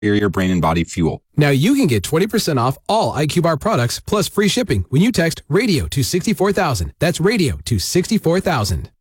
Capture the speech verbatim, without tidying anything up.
superior brain and body fuel. Now you can get twenty percent off all I Q Bar products plus free shipping when you text radio to sixty-four thousand. That's radio to sixty-four thousand.